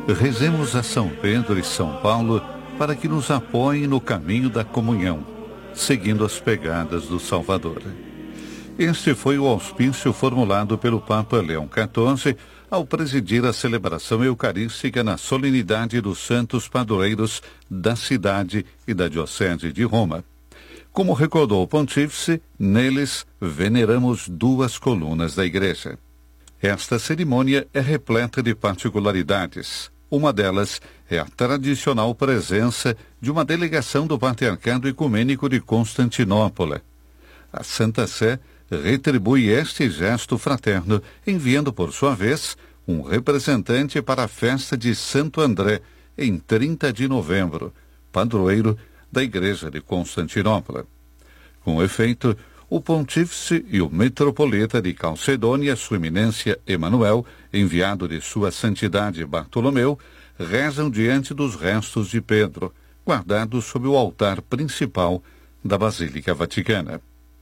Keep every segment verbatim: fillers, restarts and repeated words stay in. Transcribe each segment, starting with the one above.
Rezemos a São Pedro e São Paulo para que nos apoiem no caminho da comunhão, seguindo as pegadas do Salvador. Este foi o auspício formulado pelo Papa Leão quatorze ao presidir a celebração eucarística na solenidade dos santos padroeiros da cidade e da Diocese de Roma. Como recordou o pontífice, neles veneramos duas colunas da Igreja. Esta cerimônia é repleta de particularidades. Uma delas é a tradicional presença de uma delegação do Patriarcado Ecumênico de Constantinopla. A Santa Sé retribui este gesto fraterno, enviando, por sua vez, um representante para a festa de Santo André, em trinta de novembro, padroeiro da Igreja de Constantinopla. Com efeito, o pontífice e o metropolita de Calcedônia, Sua Eminência Emanuel, enviado de Sua Santidade Bartolomeu, rezam diante dos restos de Pedro, guardados sob o altar principal da Basílica Vaticana.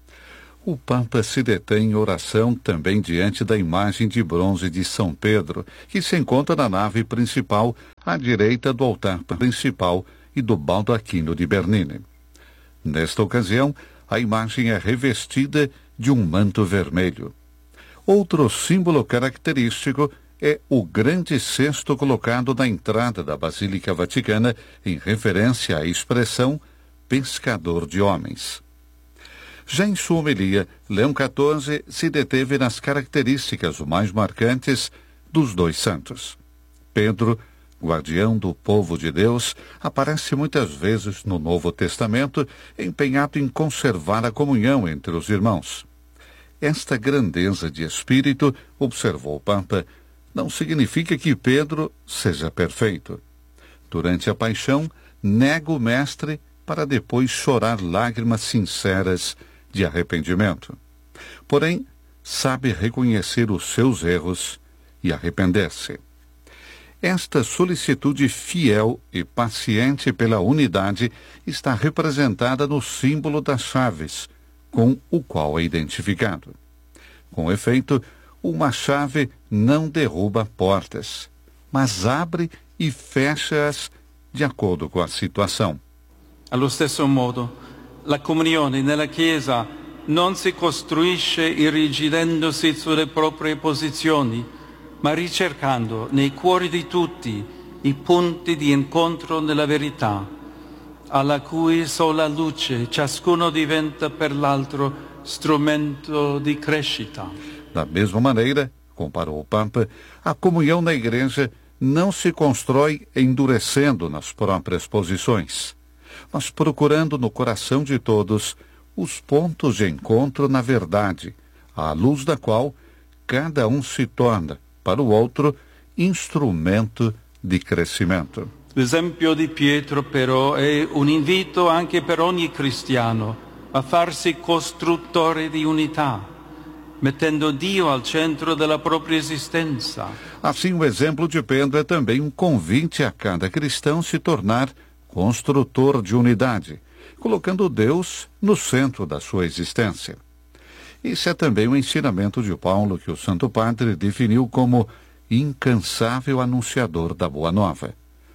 O Papa se detém em oração também diante da imagem de bronze de São Pedro, que se encontra na nave principal, à direita do altar principal e do baldaquino de Bernini. Nesta ocasião, a imagem é revestida de um manto vermelho. Outro símbolo característico é o grande cesto colocado na entrada da Basílica Vaticana, em referência à expressão pescador de homens. Já em sua homilia, Leão quatorze se deteve nas características mais marcantes dos dois santos. Pedro, guardião do povo de Deus, aparece muitas vezes no Novo Testamento, empenhado em conservar a comunhão entre os irmãos. Esta grandeza de espírito, observou o Papa, não significa que Pedro seja perfeito. Durante a paixão, nega o Mestre para depois chorar lágrimas sinceras de arrependimento. Porém, sabe reconhecer os seus erros e arrepender-se. Esta solicitude fiel e paciente pela unidade está representada no símbolo das chaves, com o qual é identificado. Com efeito, uma chave não derruba portas, mas abre e fecha-as de acordo com a situação. Allo stesso modo, la comunione nella Chiesa non si costruisce irrigidendosi sulle proprie posizioni, ma ricercando nei cuori di tutti i punti di incontro nella verità, alla cui sola luce ciascuno diventa per l'altro strumento di crescita. Da mesma maneira, comparou o Papa, a comunhão na Igreja não se constrói endurecendo nas próprias posições, mas procurando no coração de todos os pontos de encontro na verdade, à luz da qual cada um se torna, para o outro, instrumento di crescimento. L'esempio di Pietro però è un invito anche per ogni cristiano a farsi costruttore di unità, mettendo Dio al centro della propria esistenza. Assim, o exemplo de Pedro é também um convite a cada cristão se tornar construtor de unidade, colocando Deus no centro da sua existência. Esse é também o ensinamento de Paulo, que o Santo Padre definiu como incansável anunciador da Boa Nova.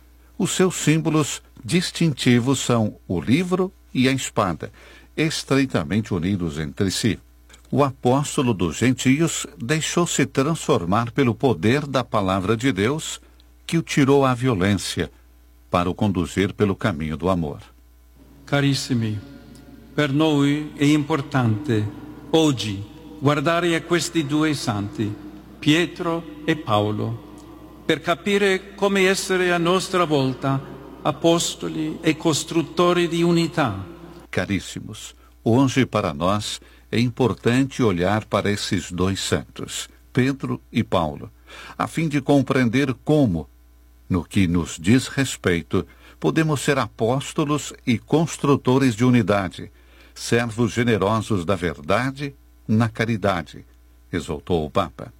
Os seus símbolos distintivos são o livro e a espada, estreitamente unidos entre si. O apóstolo dos gentios deixou-se transformar pelo poder da palavra de Deus, que o tirou à violência, para o conduzir pelo caminho do amor. Carissimi, per noi è importante oggi guardare a questi due santi, Pietro e Paolo, per capire come essere a nostra volta apostoli e costruttori di unità. Caríssimos, hoje para nós é importante olhar para esses dois santos, Pedro e Paulo, a fim de compreender como, no que nos diz respeito, podemos ser apóstolos e construtores de unidade, servos generosos da verdade na caridade, exaltou o Papa.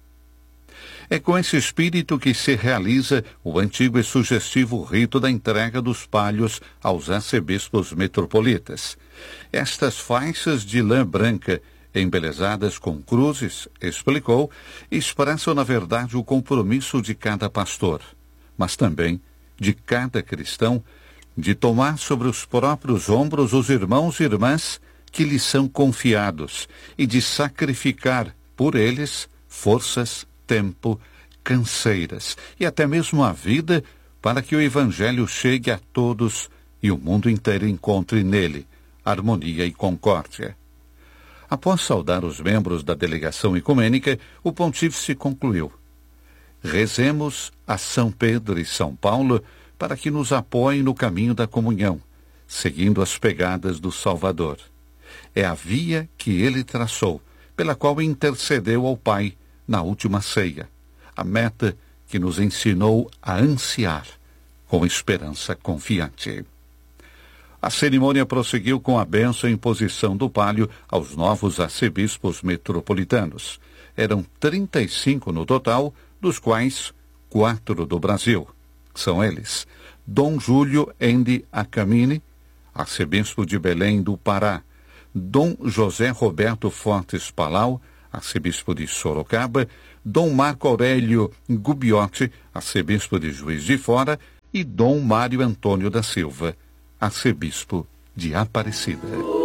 É com esse espírito que se realiza o antigo e sugestivo rito da entrega dos palhos aos arcebispos metropolitas. Estas faixas de lã branca, embelezadas com cruzes, explicou, expressam na verdade o compromisso de cada pastor, mas também de cada cristão, de tomar sobre os próprios ombros os irmãos e irmãs que lhes são confiados e de sacrificar por eles forças, tempo, canseiras e até mesmo a vida para que o Evangelho chegue a todos e o mundo inteiro encontre nele harmonia e concórdia. Após saudar os membros da delegação ecumênica, o pontífice concluiu: rezemos a São Pedro e São Paulo para que nos apoiem no caminho da comunhão, seguindo as pegadas do Salvador. É a via que ele traçou, pela qual intercedeu ao Pai na última ceia, a meta que nos ensinou a ansiar com esperança confiante. A cerimônia prosseguiu com a bênção e imposição do palio aos novos arcebispos metropolitanos. Eram trinta e cinco no total, dos quais quatro do Brasil. São eles: Dom Júlio Endi Acamini, arcebispo de Belém do Pará; Dom José Roberto Fortes Palau, arcebispo de Sorocaba; Dom Marco Aurélio Gubbiotti, arcebispo de Juiz de Fora; e Dom Mário Antônio da Silva, arcebispo de Aparecida.